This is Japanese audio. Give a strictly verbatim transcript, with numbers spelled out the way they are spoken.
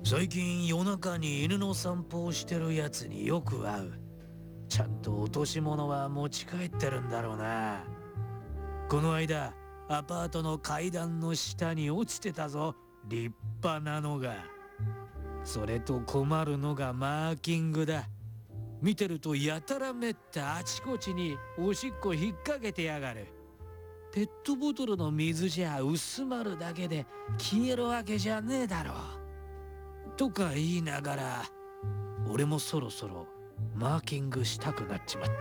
最近夜中に犬の散歩をしてるやつによく会う。ちゃんと落とし物は持ち帰ってるんだろうな。この間アパートの階段の下に落ちてたぞ、立派なのが。それと困るのがマーキングだ。見てるとやたらめったあちこちにおしっこ引っ掛けてやがる。ペットボトルの水じゃ薄まるだけで消えるわけじゃねえだろう。とか言いながら俺もそろそろマーキングしたくなっちまった。